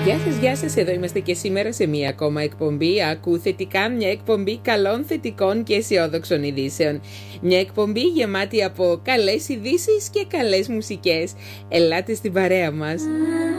Γεια σας, εδώ είμαστε και σήμερα σε μία ακόμα εκπομπή Ακού Θετικά, μια εκπομπή καλών, θετικών και αισιόδοξων ειδήσεων. Μια εκπομπή γεμάτη από καλές ειδήσεις και καλές μουσικές. Ελάτε στην παρέα μας.